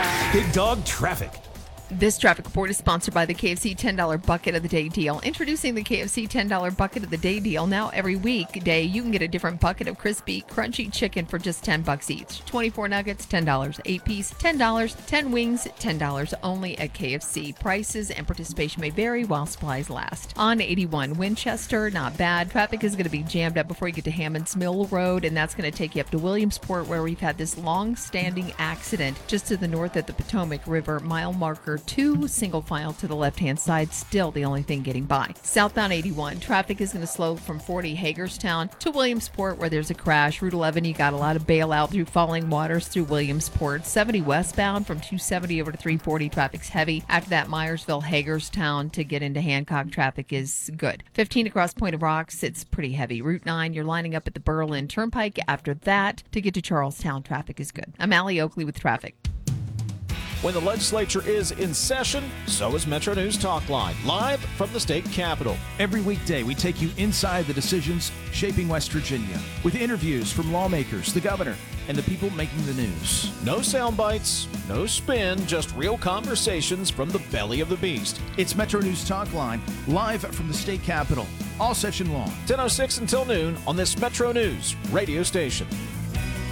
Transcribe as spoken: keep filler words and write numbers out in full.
Big Dog Traffic. This traffic report is sponsored by the K F C ten dollar Bucket of the Day deal. Introducing the K F C ten dollar Bucket of the Day deal. Now every weekday, you can get a different bucket of crispy, crunchy chicken for just ten bucks each. twenty-four nuggets, ten dollars. eight piece, ten dollars. ten wings, ten dollars. Only at K F C. Prices and participation may vary while supplies last. On eighty-one Winchester, not bad. Traffic is going to be jammed up before you get to Hammond's Mill Road, and that's going to take you up to Williamsport, where we've had this long-standing accident just to the north at the Potomac River. Mile marker two, single file to the left-hand side, still the only thing getting by. Southbound eighty-one, traffic is going to slow from forty Hagerstown to Williamsport, where there's a crash. Route eleven, you got a lot of bailout through falling waters through Williamsport. seventy westbound from two seventy over to three forty, traffic's heavy. After that, Myersville, Hagerstown to get into Hancock, traffic is good. fifteen across Point of Rocks, it's pretty heavy. Route nine, you're lining up at the Berlin Turnpike. After that, to get to Charlestown, traffic is good. I'm Allie Oakley with traffic. When the legislature is in session, so is Metro News Talk Line, live from the state capitol. Every weekday, we take you inside the decisions shaping West Virginia with interviews from lawmakers, the governor, and the people making the news. No sound bites, no spin, just real conversations from the belly of the beast. It's Metro News Talk Line, live from the state capitol, all session long. ten oh six until noon on this Metro News radio station.